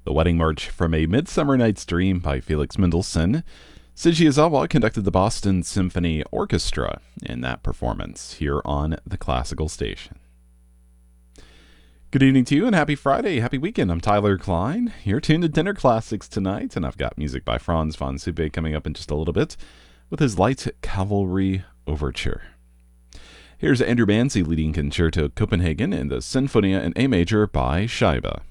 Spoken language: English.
The Wedding March from A Midsummer Night's Dream by Felix Mendelssohn. Seiji Ozawa conducted the Boston Symphony Orchestra in that performance here on the Classical Station. Good evening to you and happy Friday, happy weekend. I'm Tyler Klein. You're tuned to Dinner Classics tonight, and I've got music by Franz von Suppe coming up in just a little bit with his Light Cavalry Overture. Here's Andrew Manzi leading Concerto Copenhagen in the Sinfonia in A major by Scheibe.